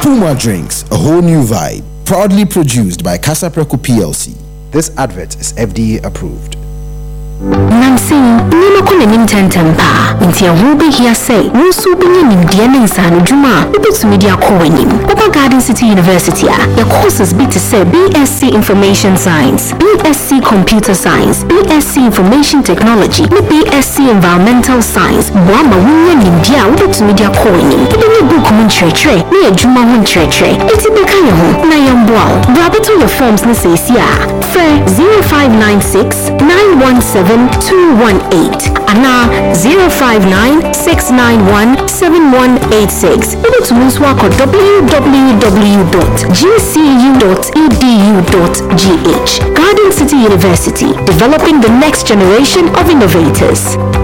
Puma Drinks, a whole new vibe. Proudly produced by Casapreco PLC. This advert is FDA approved. Nancy, Nino Kunin Tentempa, until who be here say, no souvenir in Diana San Juma, Ubits Media Coining, Papa Garden City University, the courses be to say BSc Information Science, BSc Computer Science, BSc Information Technology, BSc Environmental Science, Bwama William India, Ubits Media Coining, the book Munchre, near Juma Munchre, Etibekayo, Nayambwal, Rabbit your forms Nasasia, Fair 0596 917 218 and now 059-691-7186. Able to Muswak or www.gcu.edu.gh. Garden City University, developing the next generation of innovators.